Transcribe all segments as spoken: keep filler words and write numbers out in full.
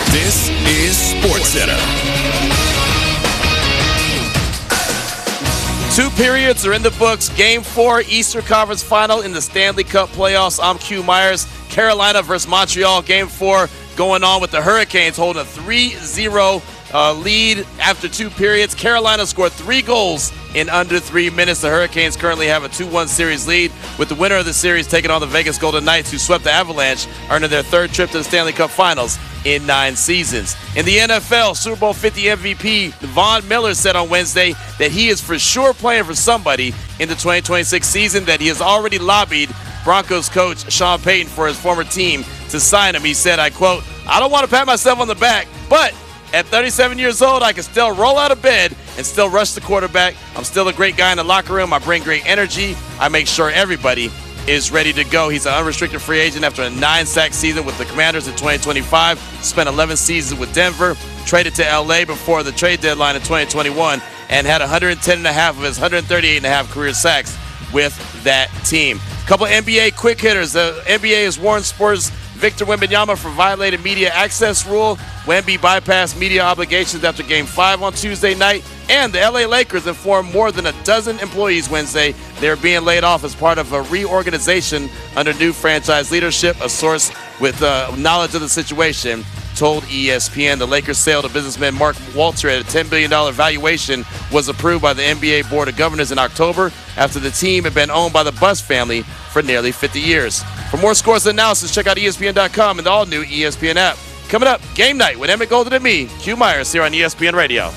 This is SportsCenter. Two periods are in the books. Game four, Eastern Conference Final in the Stanley Cup playoffs. I'm Q Myers. Carolina versus Montreal. Game four going on with the Hurricanes holding a three zero uh, lead after two periods. Carolina scored three goals in under three minutes. The Hurricanes currently have a two one series lead, with the winner of the series taking on the Vegas Golden Knights, who swept the Avalanche, earning their third trip to the Stanley Cup Finals in nine seasons. In the N F L, Super Bowl fifty M V P Von Miller said on Wednesday that he is for sure playing for somebody in the twenty twenty-six season, that he has already lobbied Broncos coach Sean Payton for his former team to sign him. He said, I quote, "I don't want to pat myself on the back, but at thirty-seven years old, I can still roll out of bed and still rush the quarterback. I'm still a great guy in the locker room. I bring great energy. I make sure everybody is ready to go." He's an unrestricted free agent after a nine-sack season with the Commanders in twenty twenty-five. Spent eleven seasons with Denver, traded to L A before the trade deadline in twenty twenty-one, and had one hundred ten and a half of his one hundred thirty-eight and a half career sacks with that team. A couple N B A quick hitters. The N B A has warned Spurs Victor Wembanyama for violating media access rule. Wemby bypassed media obligations after Game five on Tuesday night. And the L A Lakers informed more than a dozen employees Wednesday they are being laid off as part of a reorganization under new franchise leadership. A source with uh, knowledge of the situation told E S P N the Lakers' sale to businessman Mark Walter at a ten billion dollars valuation was approved by the N B A Board of Governors in October after the team had been owned by the Buss family for nearly fifty years. For more scores and analysis, check out E S P N dot com and the all-new E S P N app. Coming up, Game Night with Emmett Golden and me, Q Myers, here on E S P N Radio.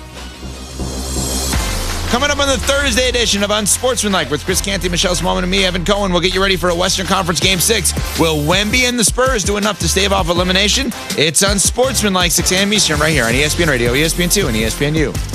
Coming up on the Thursday edition of Unsportsmanlike with Chris Canty, Michelle Smallman, and me, Evan Cohen. We'll get you ready for a Western Conference Game six. Will Wemby and the Spurs do enough to stave off elimination? It's Unsportsmanlike, six a.m. Eastern, right here on E S P N Radio, E S P N two, and E S P N U.